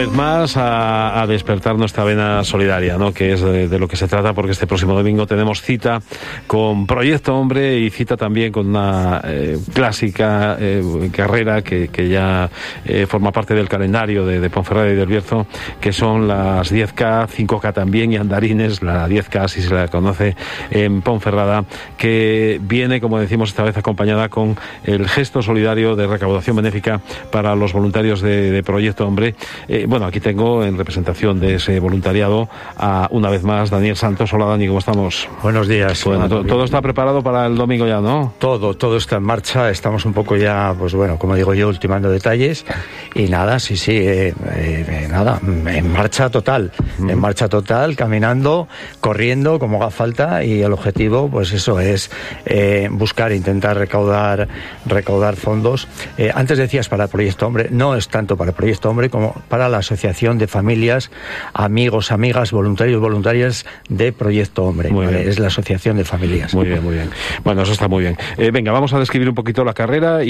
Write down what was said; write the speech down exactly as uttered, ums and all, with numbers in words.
vez más a, a despertar nuestra vena solidaria, ¿no? Que es de, de lo que se trata, porque este próximo domingo tenemos cita con Proyecto Hombre y cita también con una eh, clásica eh, carrera que, que ya eh, forma parte del calendario de, de Ponferrada y del Bierzo, que son las diez K, cinco K también y andarines, la diez K si se la conoce en Ponferrada, que viene, como decimos esta vez, acompañada con el gesto solidario de recaudación benéfica para los voluntarios de, de Proyecto Hombre. Eh, bueno, aquí tengo en representación de ese voluntariado a, una vez más, Daniel Santos. Hola, Dani, ¿cómo estamos? Buenos días. Bueno, to, todo está preparado para el domingo ya, ¿no? Todo, todo está en marcha. Estamos un poco ya, pues bueno, como digo yo, ultimando detalles. Y nada, sí, sí, eh, eh, nada, en marcha total. Mm. En marcha total, caminando, corriendo, como haga falta. Y el objetivo, pues eso, es eh, buscar, intentar recaudar, recaudar fondos. Eh, antes decías para el Proyecto Hombre, no es tanto para el Proyecto Hombre como para la Asociación de Familias, Amigos, Amigas, Voluntarios, Voluntarias de Proyecto Hombre. ¿Vale? Es la Asociación de Familias. Muy bien, muy bien. Bueno, eso está muy bien. Eh, venga, vamos a describir un poquito la carrera. Y